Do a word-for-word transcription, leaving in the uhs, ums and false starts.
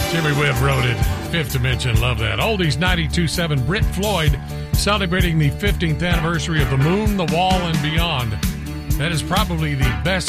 Jimmy Webb wrote it. Fifth Dimension, love that. Oldies ninety-two point seven, Brit Floyd celebrating the fifteenth anniversary of The Moon, The Wall, and Beyond. That is probably the best